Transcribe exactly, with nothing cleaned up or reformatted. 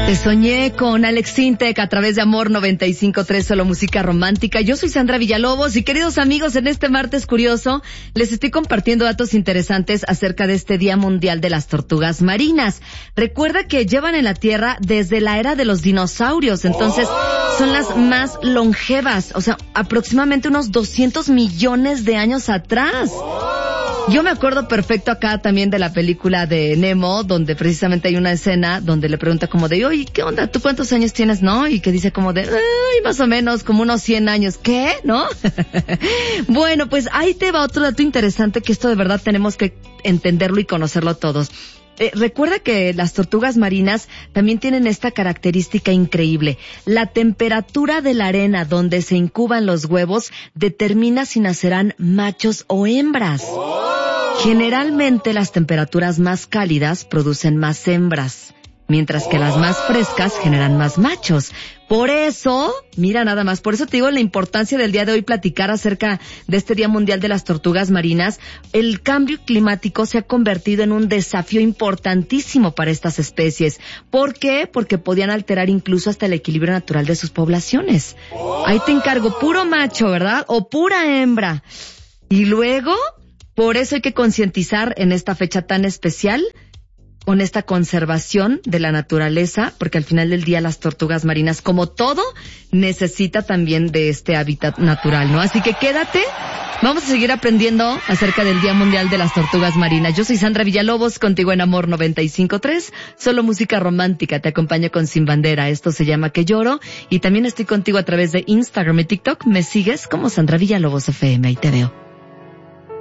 Te soñé con Alex Sintek a través de Amor noventa y cinco punto tres, solo música romántica. Yo soy Sandra Villalobos y queridos amigos, en este martes curioso les estoy compartiendo datos interesantes acerca de este Día Mundial de las Tortugas Marinas. Recuerda que llevan en la Tierra desde la era de los dinosaurios, entonces son las más longevas, o sea, aproximadamente unos doscientos millones de años atrás. Yo me acuerdo perfecto acá también de la película de Nemo, donde precisamente hay una escena donde le pregunta como de, oye, ¿qué onda? ¿Tú cuántos años tienes? ¿No? Y que dice como de, ay, más o menos, como unos cien años. ¿Qué? ¿No? Bueno, pues ahí te va otro dato interesante que esto de verdad tenemos que entenderlo y conocerlo todos. Eh, recuerda que las tortugas marinas también tienen esta característica increíble. La temperatura de la arena donde se incuban los huevos determina si nacerán machos o hembras. Generalmente las temperaturas más cálidas producen más hembras, mientras que las más frescas generan más machos. Por eso, mira nada más, por eso te digo la importancia del día de hoy platicar acerca de este Día Mundial de las Tortugas Marinas. El cambio climático se ha convertido en un desafío importantísimo para estas especies. ¿Por qué? Porque podían alterar incluso hasta el equilibrio natural de sus poblaciones. Ahí te encargo, puro macho, ¿verdad? O pura hembra. Y luego, por eso hay que concientizar en esta fecha tan especial con esta conservación de la naturaleza, porque al final del día las tortugas marinas, como todo, necesita también de este hábitat natural, ¿no? Así que quédate, vamos a seguir aprendiendo acerca del Día Mundial de las Tortugas Marinas. Yo soy Sandra Villalobos, contigo en Amor noventa y cinco punto tres, solo música romántica, te acompaño con Sin Bandera, esto se llama Que Lloro, y también estoy contigo a través de Instagram y TikTok, me sigues como Sandra Villalobos F M, ahí te veo.